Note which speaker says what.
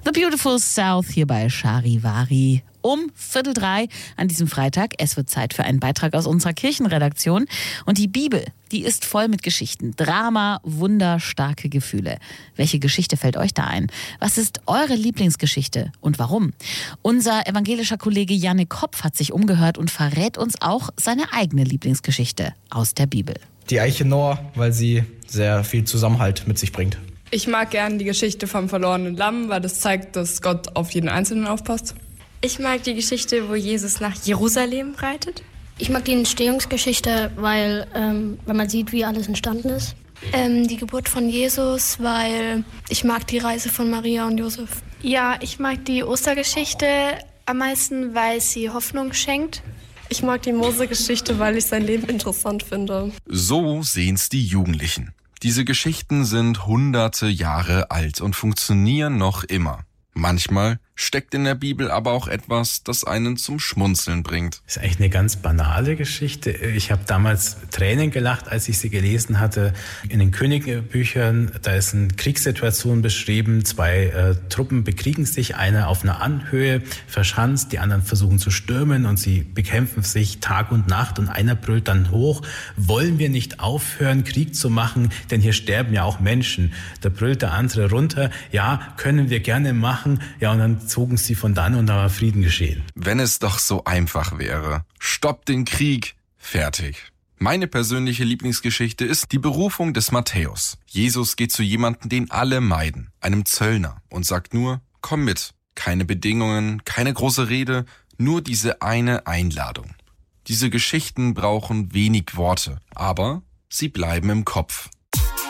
Speaker 1: The Beautiful South hier bei Charivari um 2:45 an diesem Freitag. Es wird Zeit für einen Beitrag aus unserer Kirchenredaktion. Und die Bibel, die ist voll mit Geschichten. Drama, Wunder, starke Gefühle. Welche Geschichte fällt euch da ein? Was ist eure Lieblingsgeschichte und warum? Unser evangelischer Kollege Janne Kopf hat sich umgehört und verrät uns auch seine eigene Lieblingsgeschichte aus der Bibel.
Speaker 2: Die Eiche Noah, weil sie sehr viel Zusammenhalt mit sich bringt.
Speaker 3: Ich mag gerne die Geschichte vom verlorenen Lamm, weil das zeigt, dass Gott auf jeden Einzelnen aufpasst.
Speaker 4: Ich mag die Geschichte, wo Jesus nach Jerusalem reitet.
Speaker 5: Ich mag die Entstehungsgeschichte, weil man sieht, wie alles entstanden ist.
Speaker 6: Die Geburt von Jesus, weil ich mag die Reise von Maria und Josef.
Speaker 7: Ja, ich mag die Ostergeschichte am meisten, weil sie Hoffnung schenkt.
Speaker 8: Ich mag die Mose-Geschichte, weil ich sein Leben interessant finde.
Speaker 9: So sehen's die Jugendlichen. Diese Geschichten sind hunderte Jahre alt und funktionieren noch immer. Manchmal steckt in der Bibel aber auch etwas, das einen zum Schmunzeln bringt.
Speaker 10: Das ist eigentlich eine ganz banale Geschichte. Ich habe damals Tränen gelacht, als ich sie gelesen hatte. In den Königbüchern, da ist eine Kriegssituation beschrieben. 2 Truppen bekriegen sich, eine auf einer Anhöhe verschanzt, die anderen versuchen zu stürmen und sie bekämpfen sich Tag und Nacht und einer brüllt dann hoch: Wollen wir nicht aufhören, Krieg zu machen, denn hier sterben ja auch Menschen. Da brüllt der andere runter: Ja, können wir gerne machen. Ja, und dann zogen sie von dann und da war Frieden geschehen.
Speaker 9: Wenn es doch so einfach wäre. Stoppt den Krieg. Fertig. Meine persönliche Lieblingsgeschichte ist die Berufung des Matthäus. Jesus geht zu jemandem, den alle meiden, einem Zöllner, und sagt nur: Komm mit. Keine Bedingungen, keine große Rede, nur diese eine Einladung. Diese Geschichten brauchen wenig Worte, aber sie bleiben im Kopf.